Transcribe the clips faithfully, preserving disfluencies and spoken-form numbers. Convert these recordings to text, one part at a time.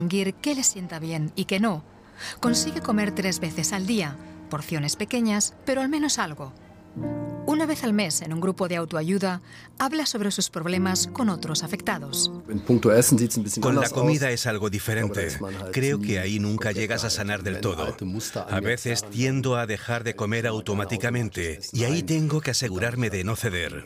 distinguir qué le sienta bien y qué no. Consigue comer tres veces al día, porciones pequeñas, pero al menos algo. Una vez al mes, en un grupo de autoayuda, habla sobre sus problemas con otros afectados. Con la comida es algo diferente. Creo que ahí nunca llegas a sanar del todo. A veces tiendo a dejar de comer automáticamente y ahí tengo que asegurarme de no ceder.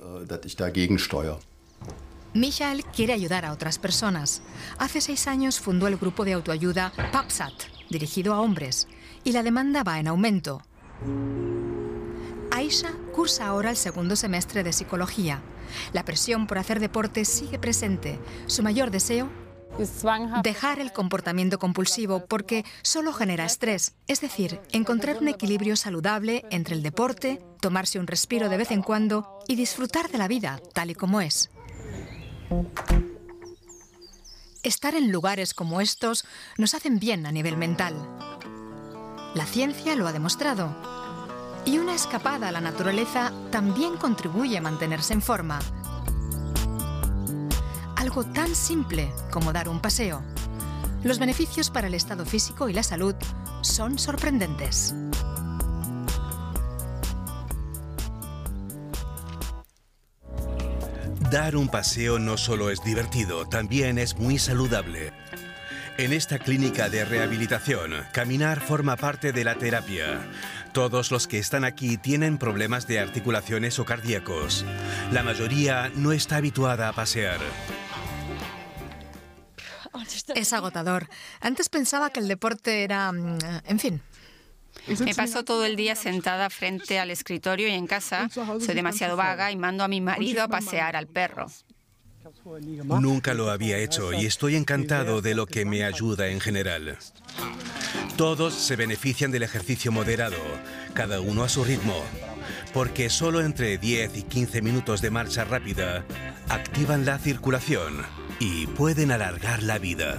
Michael quiere ayudar a otras personas. Hace seis años fundó el grupo de autoayuda PAPSAT, dirigido a hombres, y la demanda va en aumento. Aisha cursa ahora el segundo semestre de psicología. La presión por hacer deporte sigue presente. Su mayor deseo: dejar el comportamiento compulsivo, porque solo genera estrés. Es decir, encontrar un equilibrio saludable entre el deporte, tomarse un respiro de vez en cuando y disfrutar de la vida tal y como es. Estar en lugares como estos nos hacen bien a nivel mental. La ciencia lo ha demostrado. Y una escapada a la naturaleza también contribuye a mantenerse en forma. Algo tan simple como dar un paseo. Los beneficios para el estado físico y la salud son sorprendentes. Dar un paseo no solo es divertido, también es muy saludable. En esta clínica de rehabilitación, caminar forma parte de la terapia. Todos los que están aquí tienen problemas de articulaciones o cardíacos. La mayoría no está habituada a pasear. Es agotador. Antes pensaba que el deporte era... en fin. Me paso todo el día sentada frente al escritorio y en casa soy demasiado vaga y mando a mi marido a pasear al perro. Nunca lo había hecho y estoy encantado de lo que me ayuda en general. Todos se benefician del ejercicio moderado, cada uno a su ritmo, porque solo entre diez y quince minutos de marcha rápida activan la circulación y pueden alargar la vida.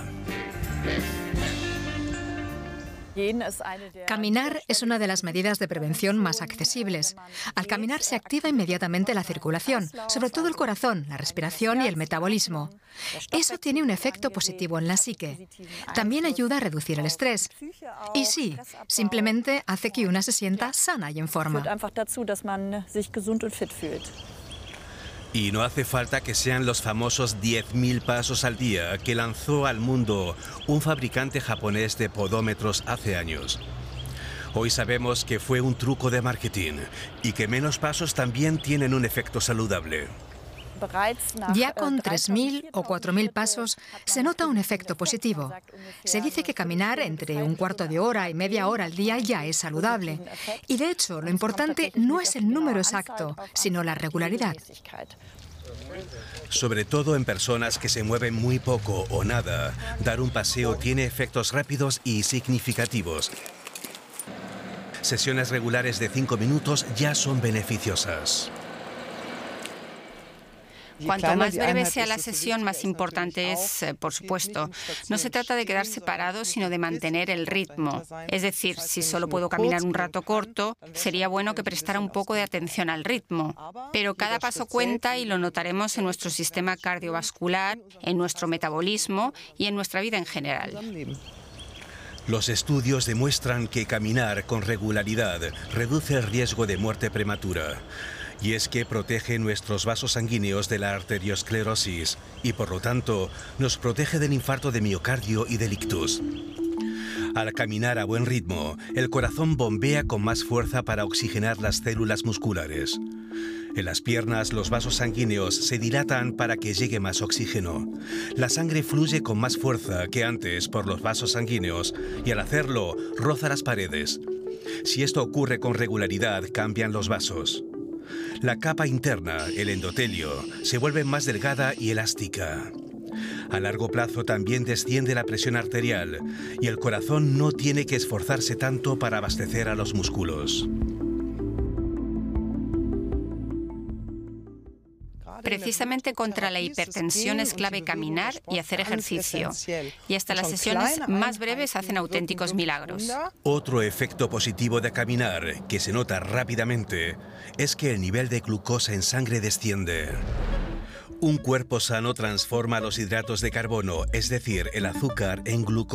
Caminar es una de las medidas de prevención más accesibles. Al caminar se activa inmediatamente la circulación, sobre todo el corazón, la respiración y el metabolismo. Eso tiene un efecto positivo en la psique. También ayuda a reducir el estrés. Y sí, simplemente hace que una se sienta sana y en forma. Y no hace falta que sean los famosos diez mil pasos al día que lanzó al mundo un fabricante japonés de podómetros hace años. Hoy sabemos que fue un truco de marketing y que menos pasos también tienen un efecto saludable. Ya con tres mil o cuatro mil pasos se nota un efecto positivo. Se dice que caminar entre un cuarto de hora y media hora al día ya es saludable. Y de hecho, lo importante no es el número exacto, sino la regularidad. Sobre todo en personas que se mueven muy poco o nada, dar un paseo tiene efectos rápidos y significativos. Sesiones regulares de cinco minutos ya son beneficiosas. Cuanto más breve sea la sesión, más importante es, por supuesto. No se trata de quedarse parado, sino de mantener el ritmo. Es decir, si solo puedo caminar un rato corto, sería bueno que prestara un poco de atención al ritmo. Pero cada paso cuenta y lo notaremos en nuestro sistema cardiovascular, en nuestro metabolismo y en nuestra vida en general. Los estudios demuestran que caminar con regularidad reduce el riesgo de muerte prematura. Y es que protege nuestros vasos sanguíneos de la arteriosclerosis y, por lo tanto, nos protege del infarto de miocardio y del ictus. Al caminar a buen ritmo, el corazón bombea con más fuerza para oxigenar las células musculares. En las piernas, los vasos sanguíneos se dilatan para que llegue más oxígeno. La sangre fluye con más fuerza que antes por los vasos sanguíneos y, al hacerlo, roza las paredes. Si esto ocurre con regularidad, cambian los vasos. La capa interna, el endotelio, se vuelve más delgada y elástica. A largo plazo también desciende la presión arterial y el corazón no tiene que esforzarse tanto para abastecer a los músculos. Precisamente contra la hipertensión es clave caminar y hacer ejercicio. Y hasta las sesiones más breves hacen auténticos milagros. Otro efecto positivo de caminar, que se nota rápidamente, es que el nivel de glucosa en sangre desciende. Un cuerpo sano transforma los hidratos de carbono, es decir, el azúcar, en glucosa.